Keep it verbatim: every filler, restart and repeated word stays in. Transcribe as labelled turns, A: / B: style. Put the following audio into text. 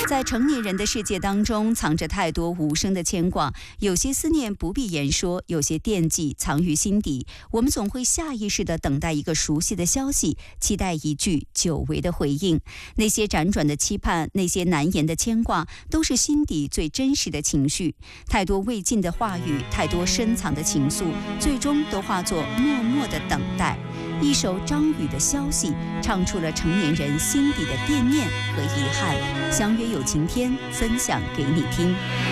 A: 在成年人的世界当中，藏着太多无声的牵挂，有些思念不必言说，有些惦记藏于心底。我们总会下意识地等待一个熟悉的消息，期待一句久违的回应。那些辗转的期盼，那些难言的牵挂，都是心底最真实的情绪。太多未尽的话语，太多深藏的情愫，最终都化作默默的等待。一首张宇的消息，唱出了成年人心底的惦念和遗憾。相约有晴天，分享给你听。